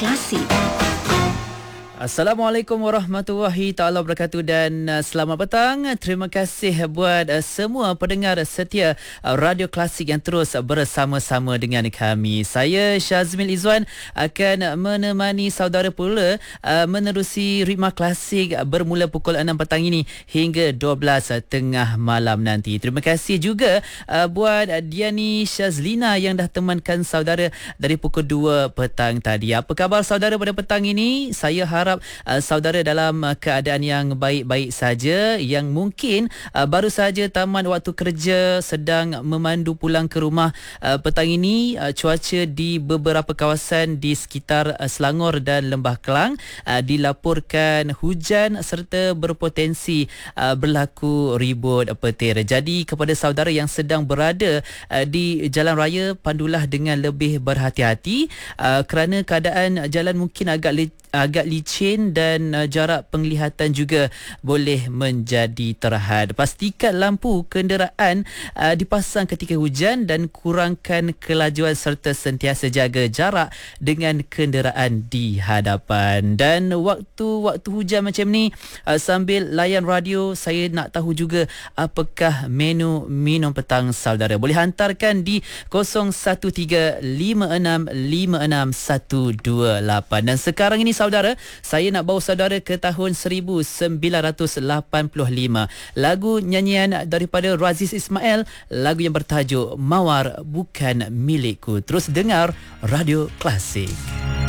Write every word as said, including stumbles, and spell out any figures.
Klasik. Assalamualaikum warahmatullahi taala wabarakatuh dan uh, selamat petang. Terima kasih buat uh, semua pendengar setia uh, Radio Klasik yang terus uh, bersama-sama dengan kami. Saya Syazmil Izwan akan menemani saudara pula uh, menerusi Ritma Klasik uh, bermula pukul enam petang ini hingga dua belas uh, tengah malam nanti. Terima kasih juga uh, buat uh, Diani Syazlina yang dah temankan saudara dari pukul dua petang tadi. Apa khabar saudara pada petang ini? Saya harap Uh, saudara dalam uh, keadaan yang baik-baik saja, yang mungkin uh, baru saja tamat waktu kerja, sedang memandu pulang ke rumah uh, petang ini. Uh, cuaca di beberapa kawasan di sekitar uh, Selangor dan Lembah Kelang uh, dilaporkan hujan serta berpotensi uh, berlaku ribut petir. Jadi kepada saudara yang sedang berada uh, di jalan raya, pandulah dengan lebih berhati-hati uh, kerana keadaan jalan mungkin agak le- agak licin dan uh, jarak penglihatan juga boleh menjadi terhad. Pastikan lampu kenderaan uh, dipasang ketika hujan dan kurangkan kelajuan serta sentiasa jaga jarak dengan kenderaan di hadapan. Dan waktu-waktu hujan macam ni, uh, sambil layan radio, saya nak tahu juga apakah menu minum petang saudara. Boleh hantarkan di kosong satu tiga lima enam lima enam satu dua lapan. Dan sekarang ini saudara, saya nak bawa saudara ke tahun seribu sembilan ratus lapan puluh lima. Lagu nyanyian daripada Raziz Ismail, lagu yang bertajuk Mawar Bukan Milikku. Terus dengar Radio Klasik.